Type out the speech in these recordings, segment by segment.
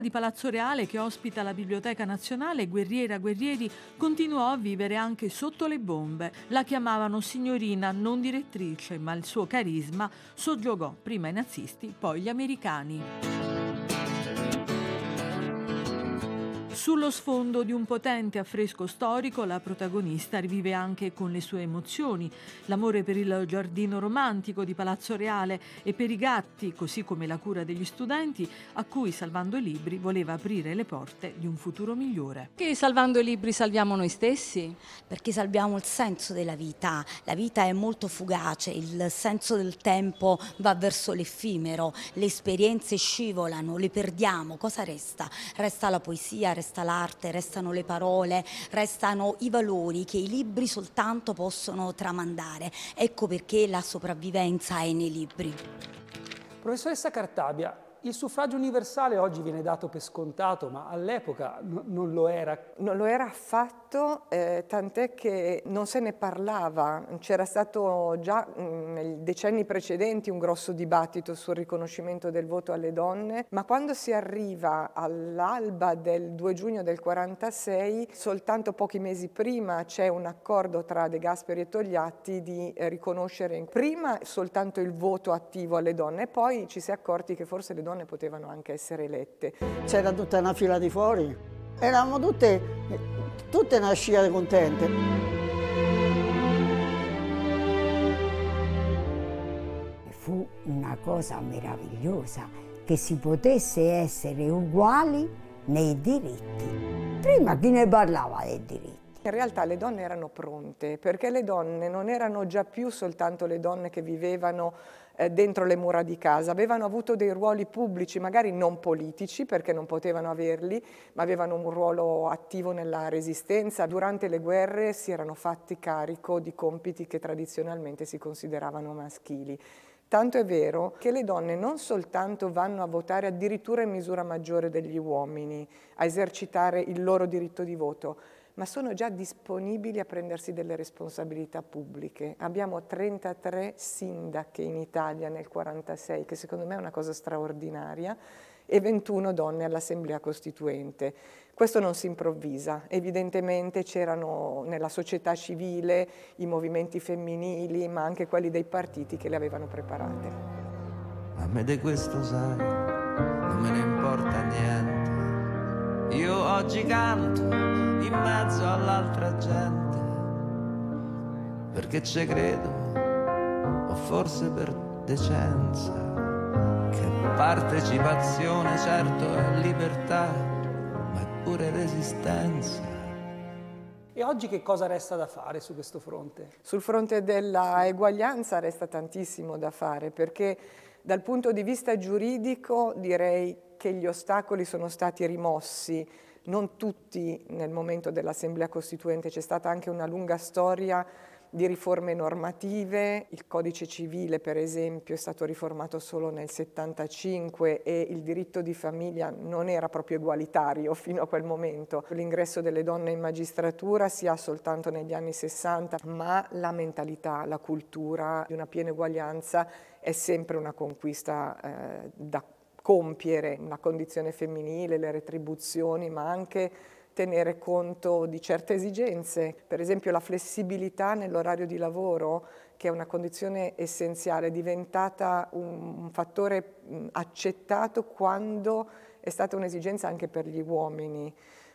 Di Palazzo Reale, che ospita la Biblioteca Nazionale, Guerrieri continuò a vivere anche sotto le bombe. La chiamavano signorina non direttrice, ma il suo carisma soggiogò prima i nazisti, poi gli americani. Sullo sfondo di un potente affresco storico, la protagonista rivive anche con le sue emozioni l'amore per il giardino romantico di Palazzo Reale e per i gatti, così come la cura degli studenti, a cui, salvando i libri, voleva aprire le porte di un futuro migliore. Che salvando i libri salviamo noi stessi? Perché salviamo il senso della vita. La vita è molto fugace, il senso del tempo va verso l'effimero, le esperienze scivolano, le perdiamo. Cosa resta? Resta la poesia, resta l'arte, restano le parole, restano i valori che i libri soltanto possono tramandare. Ecco perché la sopravvivenza è nei libri. Professoressa Cartabia, il suffragio universale oggi viene dato per scontato, ma all'epoca non lo era. Non lo era affatto, tant'è che non se ne parlava. C'era stato già nei decenni precedenti un grosso dibattito sul riconoscimento del voto alle donne, ma quando si arriva all'alba del 2 giugno del 46, soltanto pochi mesi prima c'è un accordo tra De Gasperi e Togliatti di riconoscere prima soltanto il voto attivo alle donne e poi ci si è accorti che forse le donne potevano anche essere elette. C'era tutta una fila di fuori, eravamo tutte una scia contente. Fu una cosa meravigliosa che si potesse essere uguali nei diritti. Prima chi ne parlava dei diritti? In realtà le donne erano pronte, perché le donne non erano già più soltanto le donne che vivevano dentro le mura di casa, avevano avuto dei ruoli pubblici, magari non politici perché non potevano averli, ma avevano un ruolo attivo nella resistenza. Durante le guerre si erano fatti carico di compiti che tradizionalmente si consideravano maschili. Tanto è vero che le donne non soltanto vanno a votare addirittura in misura maggiore degli uomini, a esercitare il loro diritto di voto, ma sono già disponibili a prendersi delle responsabilità pubbliche. Abbiamo 33 sindache in Italia nel 1946, che secondo me è una cosa straordinaria, e 21 donne all'Assemblea Costituente. Questo non si improvvisa, evidentemente c'erano nella società civile i movimenti femminili, ma anche quelli dei partiti che le avevano preparate. A me di questo sai, non me ne importa niente. Io oggi canto in mezzo all'altra gente, perché ci credo, o forse per decenza, che partecipazione certo è libertà, ma è pure resistenza. E oggi che cosa resta da fare su questo fronte? Sul fronte della eguaglianza resta tantissimo da fare, perché dal punto di vista giuridico direi che gli ostacoli sono stati rimossi, non tutti nel momento dell'Assemblea Costituente, c'è stata anche una lunga storia di riforme normative, il codice civile per esempio è stato riformato solo nel 75 e il diritto di famiglia non era proprio egualitario fino a quel momento. L'ingresso delle donne in magistratura si ha soltanto negli anni 60, ma la mentalità, la cultura di una piena eguaglianza è sempre una conquista da compiere, la condizione femminile, le retribuzioni, ma anche tenere conto di certe esigenze, per esempio la flessibilità nell'orario di lavoro, che è una condizione essenziale, è diventata un fattore accettato quando è stata un'esigenza anche per gli uomini.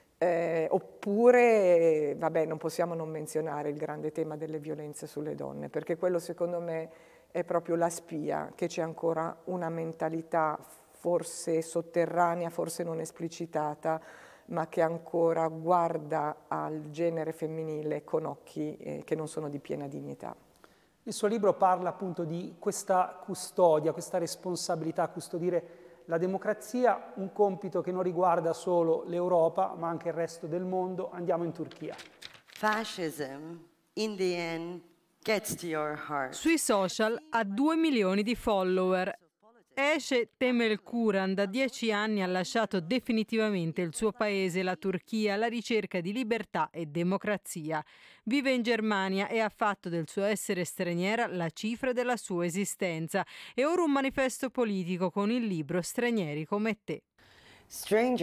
Oppure, vabbè, non possiamo non menzionare il grande tema delle violenze sulle donne, perché quello secondo me è proprio la spia, che c'è ancora una mentalità forse sotterranea, forse non esplicitata, ma che ancora guarda al genere femminile con occhi che non sono di piena dignità. Il suo libro parla appunto di questa custodia, questa responsabilità a custodire la democrazia, un compito che non riguarda solo l'Europa, ma anche il resto del mondo. Andiamo in Turchia. Fascism, in the end, gets to your heart. Sui social ha 2 milioni di follower. Esce Temelkuran da 10 anni ha lasciato definitivamente il suo paese, la Turchia, alla ricerca di libertà e democrazia. Vive in Germania e ha fatto del suo essere straniera la cifra della sua esistenza. E ora un manifesto politico con il libro Stranieri come te. Stranger